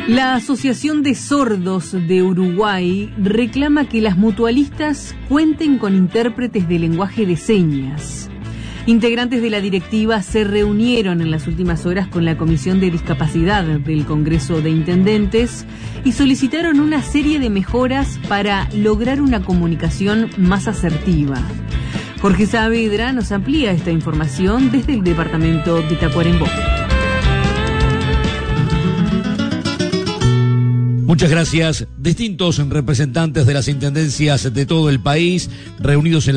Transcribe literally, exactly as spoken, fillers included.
La Asociación de Sordos de Uruguay reclama que las mutualistas cuenten con intérpretes de lenguaje de señas. Integrantes de la directiva se reunieron en las últimas horas con la Comisión de Discapacidad del Congreso de Intendentes y solicitaron una serie de mejoras para lograr una comunicación más asertiva. Jorge Saavedra nos amplía esta información desde el departamento de Tacuarembó. Muchas gracias. Distintos representantes de las intendencias de todo el país reunidos en